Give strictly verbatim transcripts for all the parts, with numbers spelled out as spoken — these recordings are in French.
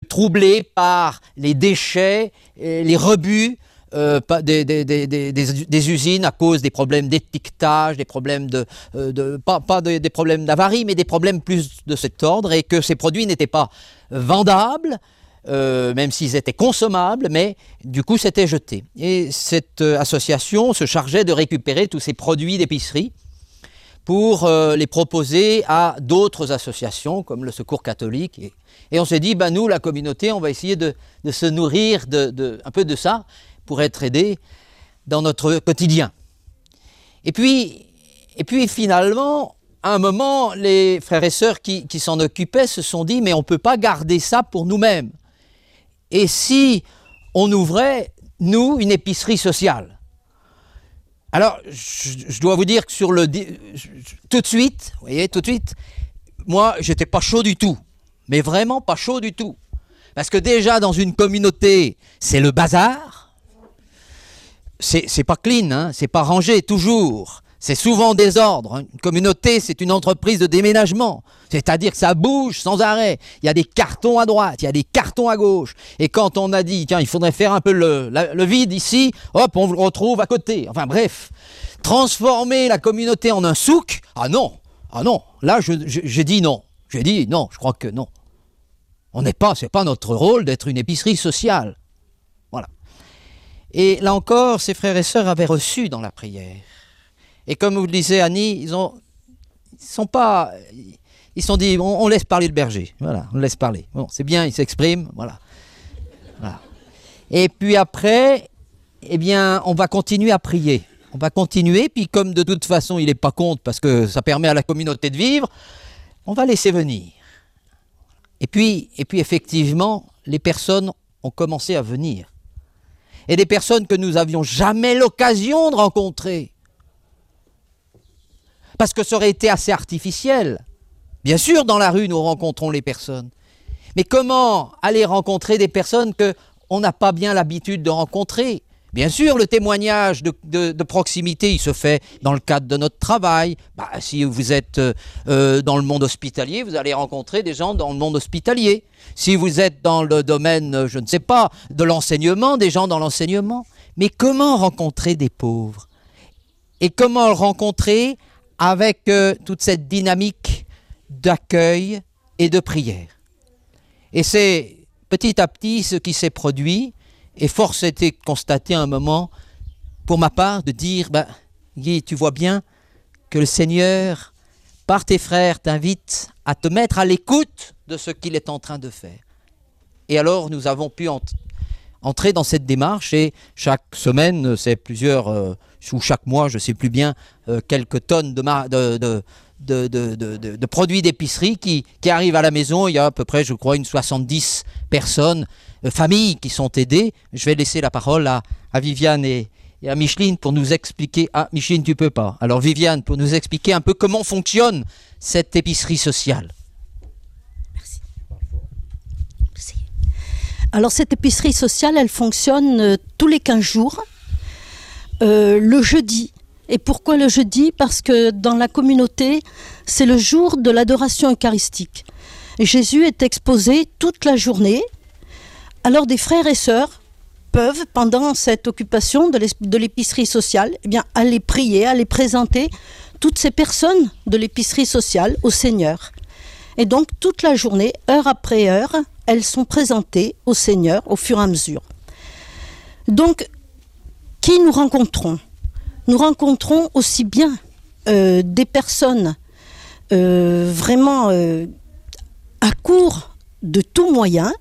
troublée par les déchets, les rebuts euh, des, des, des, des, des usines à cause des problèmes d'étiquetage, des problèmes de, de pas, pas des, des problèmes d'avarie, mais des problèmes plus de cet ordre, et que ces produits n'étaient pas vendables, euh, même s'ils étaient consommables, mais du coup c'était jeté. Et cette euh, association se chargeait de récupérer tous ces produits d'épicerie pour euh, les proposer à d'autres associations comme le Secours catholique. Et, et on s'est dit, ben nous, la communauté, on va essayer de, de se nourrir de, de, un peu de ça pour être aidés dans notre quotidien. Et puis, et puis finalement, à un moment, les frères et sœurs qui, qui s'en occupaient se sont dit, mais on ne peut pas garder ça pour nous-mêmes. Et si on ouvrait, nous, une épicerie sociale? Alors, je, je dois vous dire que sur le... Tout de suite, vous voyez, tout de suite, moi, j'étais pas chaud du tout. Mais vraiment pas chaud du tout. Parce que déjà, dans une communauté, c'est le bazar. C'est, c'est pas clean, hein, c'est pas rangé, toujours. C'est souvent désordre. Une communauté, c'est une entreprise de déménagement. C'est-à-dire que ça bouge sans arrêt. Il y a des cartons à droite, il y a des cartons à gauche. Et quand on a dit, tiens, il faudrait faire un peu le, la, le vide ici, hop, on le retrouve à côté. Enfin bref, transformer la communauté en un souk, ah non, ah non. Là, je, je, j'ai dit non. J'ai dit non, je crois que non. On n'est pas, c'est pas notre rôle d'être une épicerie sociale. Voilà. Et là encore, ces frères et sœurs avaient reçu dans la prière. Et comme vous le disiez, Annie, ils ont, ils sont pas, ils se sont dit, on, on laisse parler le berger. Voilà, on le laisse parler. Bon, c'est bien, il s'exprime. Voilà. Voilà. Et puis après, eh bien, on va continuer à prier. On va continuer. Puis comme de toute façon, il n'est pas contre parce que ça permet à la communauté de vivre, on va laisser venir. Et puis, et puis effectivement, les personnes ont commencé à venir. Et des personnes que nous n'avions jamais l'occasion de rencontrer. Parce que ça aurait été assez artificiel. Bien sûr, dans la rue, nous rencontrons les personnes. Mais comment aller rencontrer des personnes qu'on n'a pas bien l'habitude de rencontrer? Bien sûr, le témoignage de, de, de proximité, il se fait dans le cadre de notre travail. Bah, si vous êtes euh, dans le monde hospitalier, vous allez rencontrer des gens dans le monde hospitalier. Si vous êtes dans le domaine, je ne sais pas, de l'enseignement, des gens dans l'enseignement. Mais comment rencontrer des pauvres? Et comment rencontrer avec euh, toute cette dynamique d'accueil et de prière. Et c'est petit à petit ce qui s'est produit, et force était de constater à un moment, pour ma part, de dire, ben, Guy, tu vois bien que le Seigneur, par tes frères, t'invite à te mettre à l'écoute de ce qu'il est en train de faire. Et alors, nous avons pu ent- entrer dans cette démarche, et chaque semaine, c'est plusieurs... Euh, ou chaque mois, je ne sais plus bien, euh, quelques tonnes de, mar- de, de, de, de, de, de, de produits d'épicerie qui, qui arrivent à la maison. Il y a à peu près, je crois, une soixante-dix personnes, euh, familles qui sont aidées. Je vais laisser la parole à, à Viviane et, et à Micheline pour nous expliquer... Ah, Micheline, tu ne peux pas. Alors Viviane, pour nous expliquer un peu comment fonctionne cette épicerie sociale. Merci. Merci. Alors cette épicerie sociale, elle fonctionne euh, tous les quinze jours. Euh, le jeudi. Et pourquoi le jeudi? Parce que dans la communauté, c'est le jour de l'adoration eucharistique. Et Jésus est exposé toute la journée. Alors des frères et sœurs peuvent, pendant cette occupation de l'épicerie sociale, eh bien, aller prier, aller présenter toutes ces personnes de l'épicerie sociale au Seigneur. Et donc toute la journée, heure après heure, elles sont présentées au Seigneur au fur et à mesure. Donc, qui nous rencontrons? Nous rencontrons aussi bien euh, des personnes euh, vraiment euh, à court de tout moyen,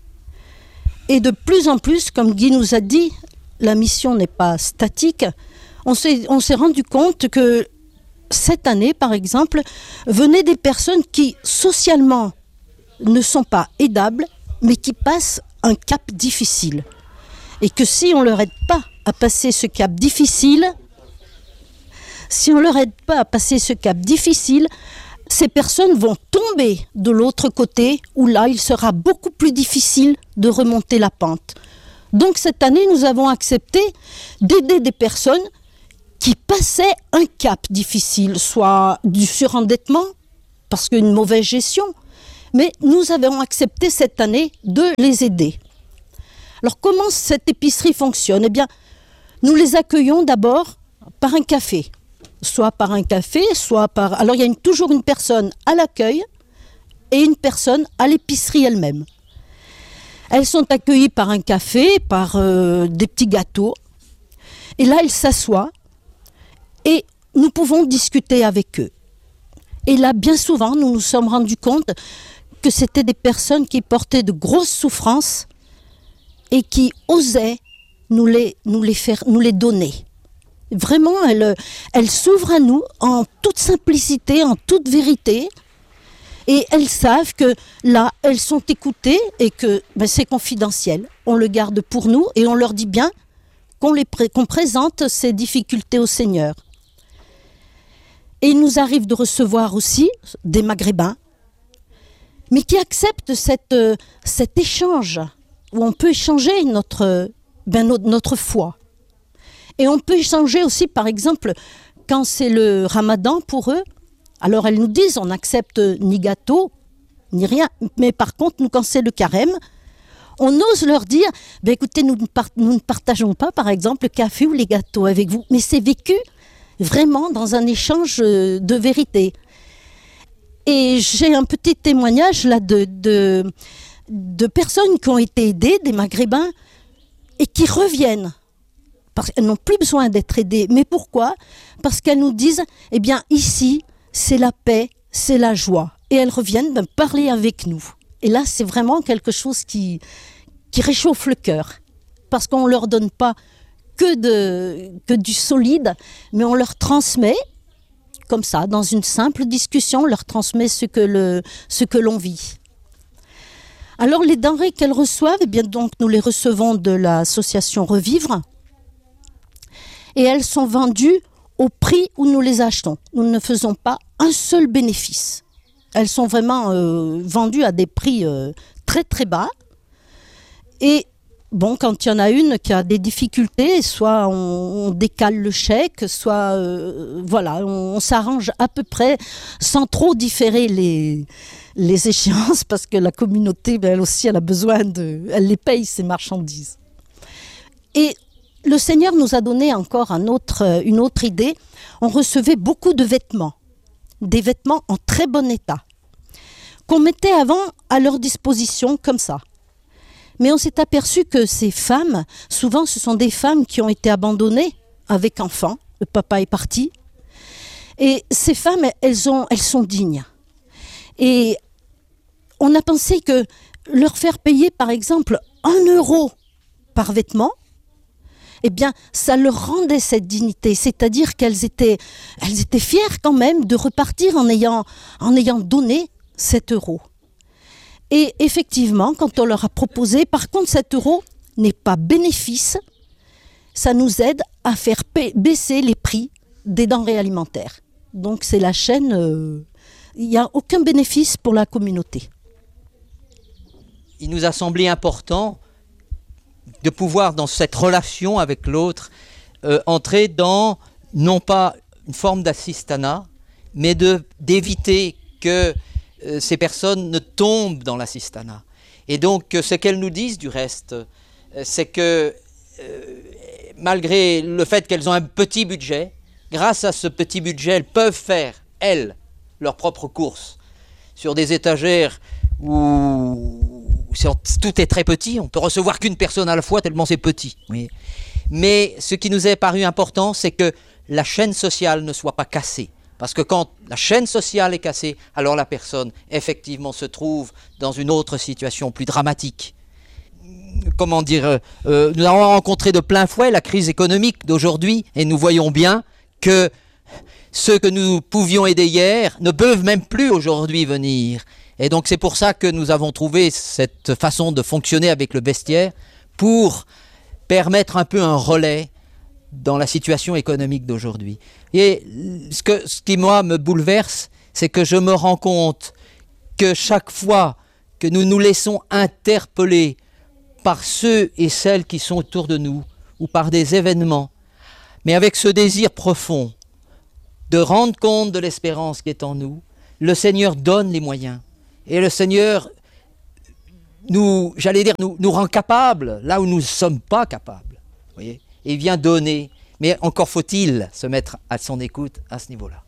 et de plus en plus, comme Guy nous a dit, la mission n'est pas statique. On s'est, on s'est rendu compte que cette année, par exemple, venaient des personnes qui socialement ne sont pas aidables, mais qui passent un cap difficile. Et que si on ne leur aide pas à passer ce cap difficile, si on ne leur aide pas à passer ce cap difficile, ces personnes vont tomber de l'autre côté, où là, il sera beaucoup plus difficile de remonter la pente. Donc cette année, nous avons accepté d'aider des personnes qui passaient un cap difficile, soit du surendettement, parce qu'une mauvaise gestion, Mais nous avons accepté cette année de les aider. Alors comment cette épicerie fonctionne? Eh bien, nous les accueillons d'abord par un café. Soit par un café, soit par... Alors il y a une, toujours une personne à l'accueil et une personne à l'épicerie elle-même. Elles sont accueillies par un café, par euh, des petits gâteaux. Et là, elles s'assoient et nous pouvons discuter avec eux. Et là, bien souvent, nous nous sommes rendus compte que c'était des personnes qui portaient de grosses souffrances et qui osaient nous les, nous les, faire, nous les donner. Vraiment, elles, elles s'ouvrent à nous en toute simplicité, en toute vérité. Et elles savent que là, elles sont écoutées et que ben, c'est confidentiel. On le garde pour nous et on leur dit bien qu'on, les pré- qu'on présente ces difficultés au Seigneur. Et il nous arrive de recevoir aussi des Maghrébins, mais qui acceptent cette, euh, cet échange, où on peut échanger notre, ben, notre, notre foi. Et on peut échanger aussi, par exemple, quand c'est le Ramadan pour eux, alors elles nous disent, on n'accepte ni gâteau, ni rien, mais par contre, nous, quand c'est le carême, on ose leur dire, ben, écoutez, nous ne, part- nous ne partageons pas, par exemple, le café ou les gâteaux avec vous, mais c'est vécu vraiment dans un échange de vérité. Et j'ai un petit témoignage là de, de, de personnes qui ont été aidées, des Maghrébins, et qui reviennent. Parce qu'elles n'ont plus besoin d'être aidées. Mais pourquoi? Parce qu'elles nous disent, eh bien ici, c'est la paix, c'est la joie. Et elles reviennent ben, parler avec nous. Et là, c'est vraiment quelque chose qui, qui réchauffe le cœur. Parce qu'on ne leur donne pas que, de, que du solide, mais on leur transmet, comme ça, dans une simple discussion, on leur transmet ce que, le, ce que l'on vit. Alors les denrées qu'elles reçoivent, eh bien, donc, nous les recevons de l'association Revivre, et elles sont vendues au prix où nous les achetons. Nous ne faisons pas un seul bénéfice. Elles sont vraiment euh, vendues à des prix euh, très très bas. Et bon, quand il y en a une qui a des difficultés, soit on, on décale le chèque, soit euh, voilà, on, on s'arrange à peu près sans trop différer les, les échéances, parce que la communauté, ben, elle aussi, elle a besoin de... Elle les paye, ces marchandises. Et le Seigneur nous a donné encore un autre, une autre idée. On recevait beaucoup de vêtements, des vêtements en très bon état, qu'on mettait avant à leur disposition comme ça. Mais on s'est aperçu que ces femmes, souvent ce sont des femmes qui ont été abandonnées avec enfants, le papa est parti. Et ces femmes, elles, ont, elles sont dignes. Et on a pensé que leur faire payer par exemple un euro par vêtement, eh bien, ça leur rendait cette dignité, c'est-à-dire qu'elles étaient, elles étaient fières quand même de repartir en ayant, en ayant donné sept euros. Et effectivement, quand on leur a proposé, par contre, sept euros n'est pas bénéfice, ça nous aide à faire baisser les prix des denrées alimentaires. Donc c'est la chaîne, euh, il n'y a aucun bénéfice pour la communauté. Il nous a semblé important de pouvoir, dans cette relation avec l'autre, euh, entrer dans, non pas une forme d'assistanat, mais de, d'éviter que euh, ces personnes ne tombent dans l'assistanat. Et donc, euh, ce qu'elles nous disent, du reste, euh, c'est que, euh, malgré le fait qu'elles ont un petit budget, grâce à ce petit budget, elles peuvent faire, elles, leurs propres courses, sur des étagères où tout est très petit, on ne peut recevoir qu'une personne à la fois tellement c'est petit. Oui. Mais ce qui nous est paru important, c'est que la chaîne sociale ne soit pas cassée. Parce que quand la chaîne sociale est cassée, alors la personne, effectivement, se trouve dans une autre situation plus dramatique. Comment dire, euh, nous avons rencontré de plein fouet la crise économique d'aujourd'hui, et nous voyons bien que ceux que nous pouvions aider hier ne peuvent même plus aujourd'hui venir. Et donc c'est pour ça que nous avons trouvé cette façon de fonctionner avec le vestiaire pour permettre un peu un relais dans la situation économique d'aujourd'hui. Et ce, que, ce qui moi me bouleverse, c'est que je me rends compte que chaque fois que nous nous laissons interpeller par ceux et celles qui sont autour de nous ou par des événements, mais avec ce désir profond de rendre compte de l'espérance qui est en nous, le Seigneur donne les moyens. Et le Seigneur nous, j'allais dire, nous, nous rend capables là où nous ne sommes pas capables. Vous voyez ? Et il vient donner. Mais encore faut-il se mettre à son écoute à ce niveau-là.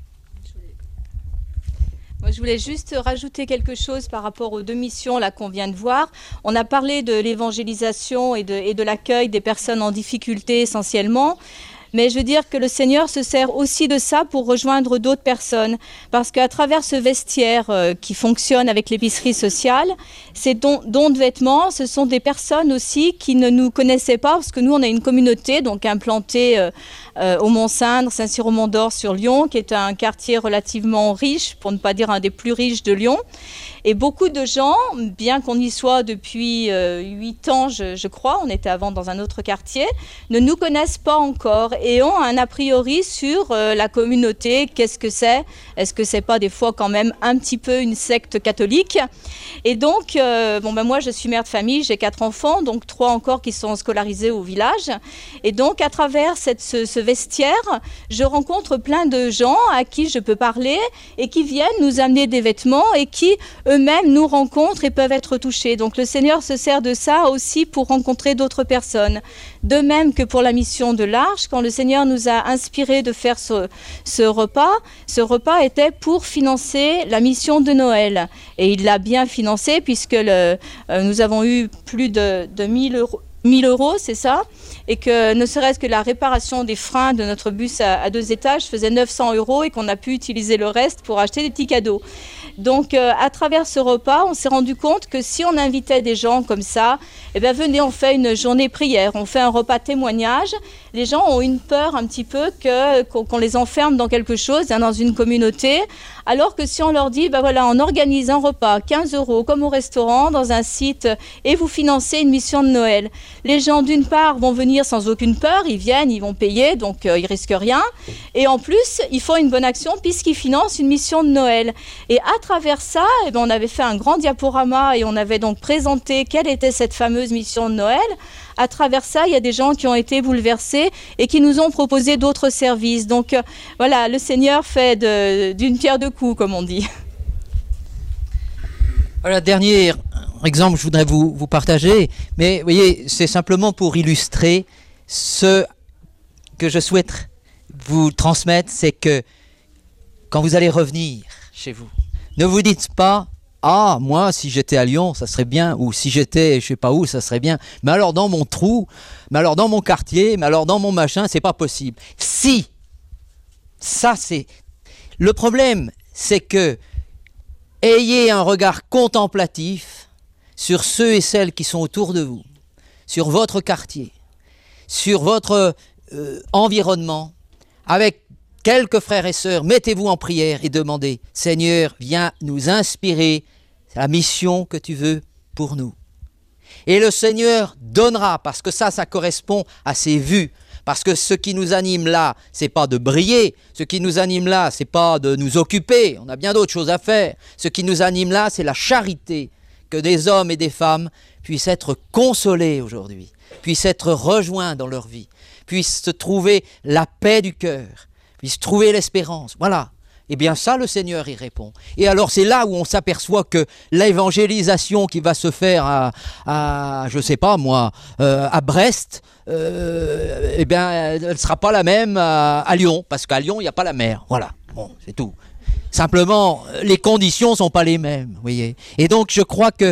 Moi, je voulais juste rajouter quelque chose par rapport aux deux missions là qu'on vient de voir. On a parlé de l'évangélisation et de, et de l'accueil des personnes en difficulté essentiellement. Mais je veux dire que le Seigneur se sert aussi de ça pour rejoindre d'autres personnes. Parce qu'à travers ce vestiaire euh, qui fonctionne avec l'épicerie sociale, ces dons, dons de vêtements, ce sont des personnes aussi qui ne nous connaissaient pas. Parce que nous, on a une communauté donc implantée euh, euh, au Mont-Cindre, Saint-Cyr-au-Mont-d'Or sur Lyon, qui est un quartier relativement riche, pour ne pas dire un des plus riches de Lyon. Et beaucoup de gens, bien qu'on y soit depuis euh, huit ans, je, je crois, on était avant dans un autre quartier, ne nous connaissent pas encore et ont un a priori sur euh, la communauté. Qu'est-ce que c'est ? Est-ce que c'est pas des fois quand même un petit peu une secte catholique ? Et donc, euh, bon ben moi je suis mère de famille, j'ai quatre enfants, donc trois encore qui sont scolarisés au village. Et donc à travers cette, ce, ce vestiaire, je rencontre plein de gens à qui je peux parler et qui viennent nous amener des vêtements et qui eux-mêmes nous rencontrent et peuvent être touchés. Donc le Seigneur se sert de ça aussi pour rencontrer d'autres personnes. De même que pour la mission de l'Arche, quand le Seigneur nous a inspiré de faire ce, ce repas, ce repas était pour financer la mission de Noël. Et il l'a bien financé puisque le, euh, nous avons eu plus de, de mille euros. mille euros, c'est ça, et que ne serait-ce que la réparation des freins de notre bus à, à deux étages faisait neuf cents euros et qu'on a pu utiliser le reste pour acheter des petits cadeaux. Donc, euh, à travers ce repas, on s'est rendu compte que si on invitait des gens comme ça, eh bien, venez, on fait une journée prière, on fait un repas témoignage. Les gens ont une peur un petit peu que, qu'on, qu'on les enferme dans quelque chose, hein, dans une communauté, alors que si on leur dit, ben voilà, on organise un repas, quinze euros, comme au restaurant, dans un site, et vous financez une mission de Noël. Les gens, d'une part, vont venir sans aucune peur, ils viennent, ils vont payer, donc euh, ils risquent rien. Et en plus, ils font une bonne action puisqu'ils financent une mission de Noël. Et à travers ça, eh bien, on avait fait un grand diaporama et on avait donc présenté quelle était cette fameuse mission de Noël. À travers ça, il y a des gens qui ont été bouleversés et qui nous ont proposé d'autres services. Donc euh, voilà, le Seigneur fait de, d'une pierre deux coups, comme on dit. Voilà, dernier exemple que je voudrais vous, vous partager, mais vous voyez, c'est simplement pour illustrer ce que je souhaite vous transmettre, c'est que quand vous allez revenir chez vous, ne vous dites pas « Ah, moi, si j'étais à Lyon, ça serait bien » ou « Si j'étais, je sais pas où, ça serait bien ». Mais alors dans mon trou, mais alors dans mon quartier, mais alors dans mon machin, c'est pas possible. Si, ça c'est... Le problème, c'est que ayez un regard contemplatif sur ceux et celles qui sont autour de vous, sur votre quartier, sur votre euh, environnement, avec quelques frères et sœurs, mettez-vous en prière et demandez « Seigneur, viens nous inspirer la mission que tu veux pour nous. » Et le Seigneur donnera, parce que ça, ça correspond à ses vues. Parce que ce qui nous anime là, c'est pas de briller. Ce qui nous anime là, c'est pas de nous occuper. On a bien d'autres choses à faire. Ce qui nous anime là, c'est la charité. Que des hommes et des femmes puissent être consolés aujourd'hui, puissent être rejoints dans leur vie, puissent se trouver la paix du cœur, puissent trouver l'espérance. Voilà. Eh bien ça, le Seigneur y répond. Et alors c'est là où on s'aperçoit que l'évangélisation qui va se faire à, à je sais pas moi, euh, à Brest, euh, eh bien elle ne sera pas la même à, à Lyon, parce qu'à Lyon, il n'y a pas la mer. Voilà, bon, c'est tout. Simplement, les conditions ne sont pas les mêmes, vous voyez. Et donc je crois que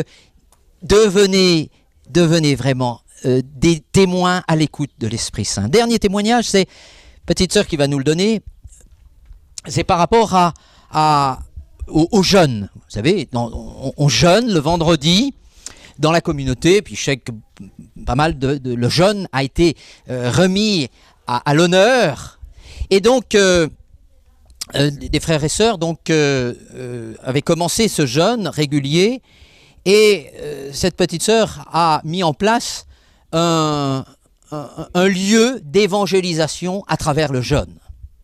devenez, devenez vraiment euh, des témoins à l'écoute de l'Esprit Saint. Dernier témoignage, c'est petite sœur qui va nous le donner. C'est par rapport à, à, aux, aux jeunes. Vous savez, on, on jeûne le vendredi dans la communauté, puis je sais que pas mal de, de le jeûne a été euh, remis à, à l'honneur. Et donc, euh, euh, des frères et sœurs donc, euh, euh, avaient commencé ce jeûne régulier, et euh, cette petite sœur a mis en place un, un, un lieu d'évangélisation à travers le jeûne.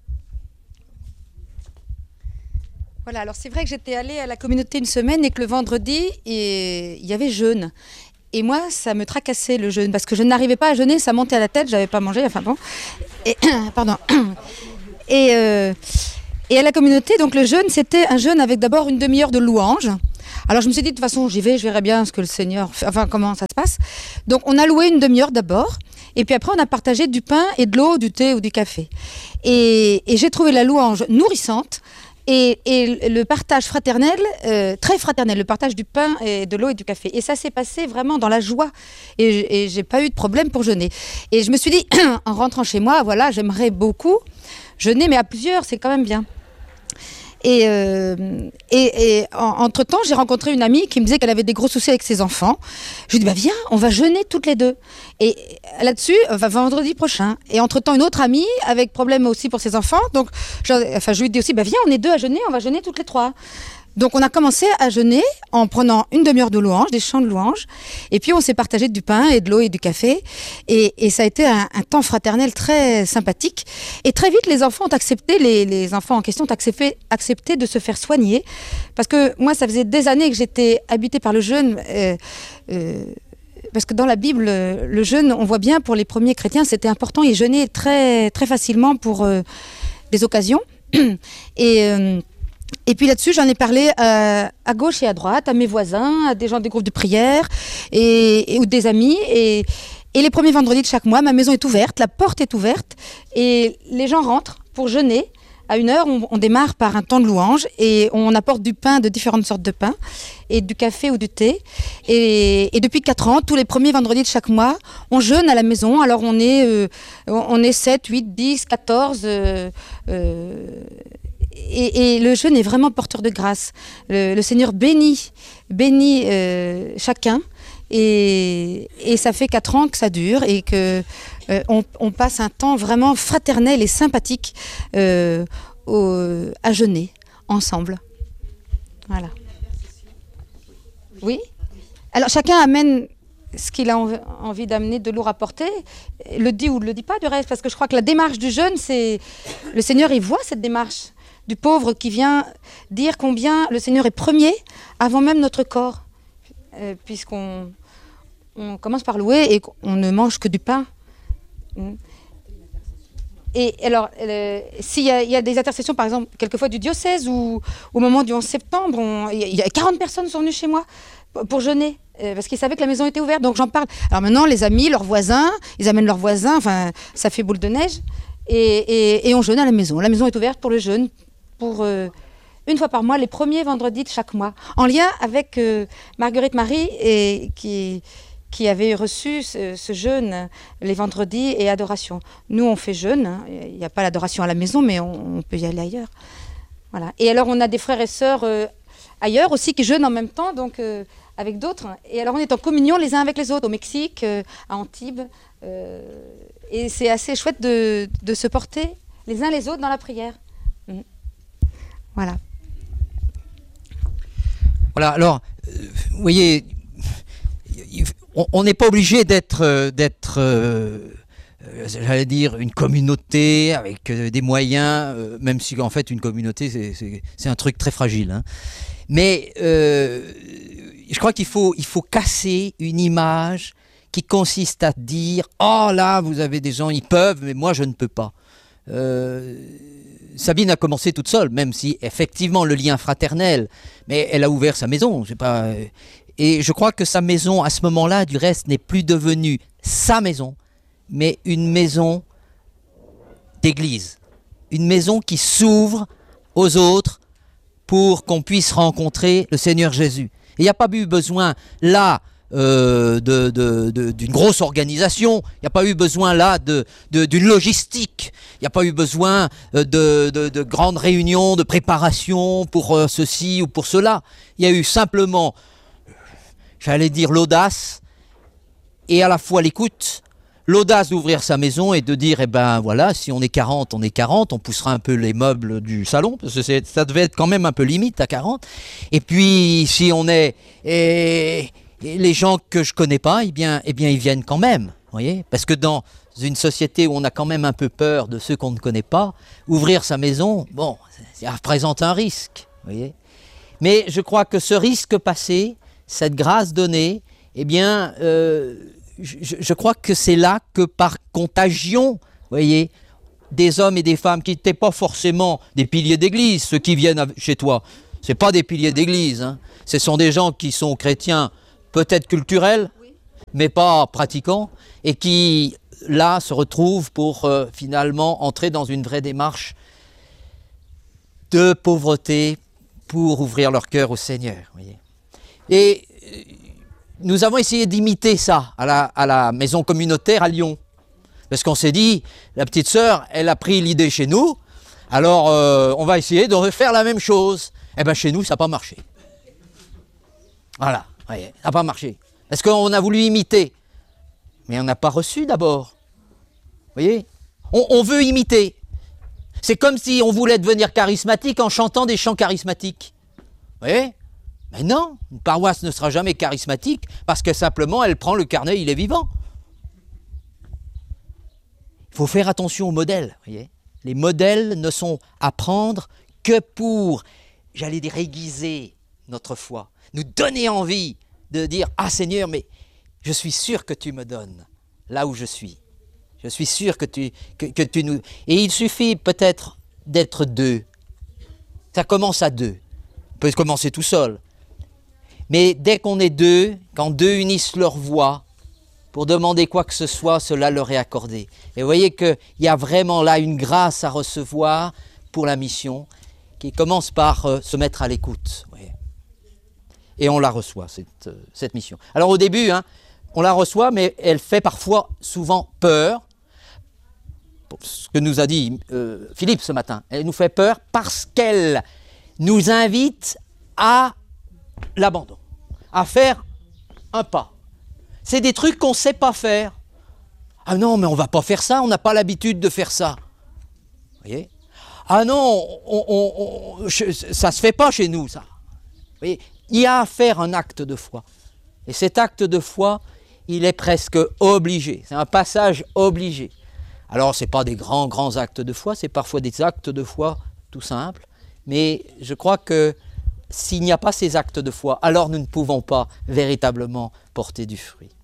Voilà, alors c'est vrai que j'étais allée à la communauté une semaine et que le vendredi, et, il y avait jeûne. Et moi, ça me tracassait le jeûne, parce que je n'arrivais pas à jeûner, ça montait à la tête, j'avais pas mangé, enfin bon. Et, pardon. Et, euh, et à la communauté, donc le jeûne, c'était un jeûne avec d'abord une demi-heure de louange. Alors je me suis dit, de toute façon, j'y vais, je verrai bien ce que le Seigneur fait, enfin comment ça se passe. Donc on a loué une demi-heure d'abord, et puis après on a partagé du pain et de l'eau, du thé ou du café. Et, et j'ai trouvé la louange nourrissante, et, et le partage fraternel, euh, très fraternel, le partage du pain et de l'eau et du café. Et ça s'est passé vraiment dans la joie, et, et j'ai pas eu de problème pour jeûner. Et je me suis dit, en rentrant chez moi, voilà, j'aimerais beaucoup jeûner, mais à plusieurs, c'est quand même bien. Et, euh, et, et en, entre-temps, j'ai rencontré une amie qui me disait qu'elle avait des gros soucis avec ses enfants. Je lui ai dit, bah viens, on va jeûner toutes les deux. Et là-dessus, va vendredi prochain. Et entre-temps, une autre amie avec problème aussi pour ses enfants. Donc, je, enfin, je lui ai dit aussi, bah viens, on est deux à jeûner, on va jeûner toutes les trois. Donc on a commencé à jeûner en prenant une demi-heure de louange, des chants de louange, et puis on s'est partagé du pain et de l'eau et du café, et, et ça a été un, un temps fraternel très sympathique. Et très vite, les enfants ont accepté, les, les enfants en question ont accepté, accepté de se faire soigner, parce que moi, ça faisait des années que j'étais habitée par le jeûne. Euh, euh, Parce que dans la Bible, le jeûne, on voit bien pour les premiers chrétiens, c'était important, ils jeûnaient très, très facilement pour euh, des occasions. Et... Euh, Et puis là-dessus, j'en ai parlé à, à gauche et à droite, à mes voisins, à des gens des groupes de prière et, et, ou des amis. Et, et les premiers vendredis de chaque mois, ma maison est ouverte, la porte est ouverte et les gens rentrent pour jeûner. À une heure, on, on démarre par un temps de louange et on apporte du pain, de différentes sortes de pain, et du café ou du thé. Et, et depuis quatre ans, tous les premiers vendredis de chaque mois, on jeûne à la maison. Alors on est, euh, on est sept, huit, dix, quatorze... Euh, euh, Et, et le jeûne est vraiment porteur de grâce. Le, le Seigneur bénit, bénit euh, chacun. Et, et ça fait quatre ans que ça dure et que euh, on, on passe un temps vraiment fraternel et sympathique euh, au, à jeûner ensemble. Voilà. Oui. Alors chacun amène ce qu'il a envie d'amener, de lourd à porter, le dit ou ne le dit pas du reste, parce que je crois que la démarche du jeûne, c'est le Seigneur, il voit cette démarche du pauvre qui vient dire combien le Seigneur est premier avant même notre corps, euh, puisqu'on on commence par louer et qu'on ne mange que du pain. Et alors, euh, s'il y a, y a des intercessions, par exemple, quelquefois du diocèse, ou au moment du onze septembre, il y a quarante personnes sont venues chez moi pour, pour jeûner, euh, parce qu'ils savaient que la maison était ouverte, donc j'en parle. Alors maintenant, les amis, leurs voisins, ils amènent leurs voisins, enfin, ça fait boule de neige, et, et, et on jeûne à la maison. La maison est ouverte pour le jeûne, pour euh, une fois par mois, les premiers vendredis de chaque mois, en lien avec euh, Marguerite Marie, et, qui, qui avait reçu ce, ce jeûne les vendredis et adoration. Nous, on fait jeûne, hein. Il n'y a pas l'adoration à la maison, mais on, on peut y aller ailleurs. Voilà. Et alors, on a des frères et sœurs euh, ailleurs aussi qui jeûnent en même temps, donc euh, avec d'autres. Et alors, on est en communion les uns avec les autres, au Mexique, euh, à Antibes. Euh, et c'est assez chouette de, de se porter les uns les autres dans la prière. Mmh. Voilà. Voilà, alors, euh, vous voyez, on n'est pas obligé d'être, euh, d'être euh, euh, j'allais dire, une communauté avec euh, des moyens, euh, même si en fait une communauté, c'est, c'est, c'est un truc très fragile. Hein. Mais euh, je crois qu'il faut, il faut casser une image qui consiste à dire « Oh là, vous avez des gens, ils peuvent, mais moi je ne peux pas. Euh, » Sabine a commencé toute seule, même si effectivement le lien fraternel, mais elle a ouvert sa maison, je sais pas, et je crois que sa maison à ce moment-là, du reste, n'est plus devenue sa maison, mais une maison d'église, une maison qui s'ouvre aux autres pour qu'on puisse rencontrer le Seigneur Jésus. Et il n'y a pas eu besoin là Euh, de, de, de, d'une grosse organisation, il n'y a pas eu besoin là de, de, d'une logistique, il n'y a pas eu besoin de, de, de grandes réunions, de préparation pour euh, ceci ou pour cela. Il y a eu simplement, j'allais dire, l'audace et à la fois l'écoute, l'audace d'ouvrir sa maison et de dire, eh ben voilà, si on est quarante, on est quarante, on poussera un peu les meubles du salon, parce que c'est, ça devait être quand même un peu limite à quarante, et puis si on est... Et, Et les gens que je connais pas, eh bien, eh bien, ils viennent quand même, voyez, parce que dans une société où on a quand même un peu peur de ceux qu'on ne connaît pas, ouvrir sa maison, bon, ça représente un risque, voyez. Mais je crois que ce risque passé, cette grâce donnée, eh bien, euh, je, je crois que c'est là que par contagion, voyez, des hommes et des femmes qui n'étaient pas forcément des piliers d'église, ceux qui viennent chez toi. Ce pas des piliers d'église. Hein. Ce sont des gens qui sont chrétiens, peut-être culturels, mais pas pratiquants, et qui, là, se retrouvent pour euh, finalement entrer dans une vraie démarche de pauvreté pour ouvrir leur cœur au Seigneur. Voyez. Et euh, nous avons essayé d'imiter ça à la, à la maison communautaire à Lyon. Parce qu'on s'est dit, la petite sœur, elle a pris l'idée chez nous, alors euh, on va essayer de refaire la même chose. Eh bien chez nous, ça n'a pas marché. Voilà, voyez, ça n'a pas marché. Parce qu'on a voulu imiter, mais on n'a pas reçu d'abord. Vous voyez, on, on veut imiter. C'est comme si on voulait devenir charismatique en chantant des chants charismatiques. Vous voyez? Mais non, une paroisse ne sera jamais charismatique parce que simplement elle prend le carnet, il est vivant. Il faut faire attention aux modèles. Vous voyez, les modèles ne sont à prendre que pour, j'allais dire, aiguiser notre foi, nous donner envie de dire « Ah Seigneur, mais je suis sûr que tu me donnes là où je suis. Je suis sûr que tu, que, que tu nous... » Et il suffit peut-être d'être deux. Ça commence à deux. On peut commencer tout seul. Mais dès qu'on est deux, quand deux unissent leur voix pour demander quoi que ce soit, cela leur est accordé. Et vous voyez qu'il y a vraiment là une grâce à recevoir pour la mission qui commence par euh, se mettre à l'écoute. Et on la reçoit, cette, euh, cette mission. Alors au début, hein, on la reçoit, mais elle fait parfois, souvent peur. Ce que nous a dit euh, Philippe ce matin, elle nous fait peur parce qu'elle nous invite à l'abandon, à faire un pas. C'est des trucs qu'on ne sait pas faire. Ah non, mais on ne va pas faire ça, on n'a pas l'habitude de faire ça. Vous voyez? Ah non, on, on, on, ça ne se fait pas chez nous, ça. Vous voyez? Il y a à faire un acte de foi. Et cet acte de foi, il est presque obligé. C'est un passage obligé. Alors, ce n'est pas des grands, grands actes de foi, c'est parfois des actes de foi tout simples. Mais je crois que s'il n'y a pas ces actes de foi, alors nous ne pouvons pas véritablement porter du fruit.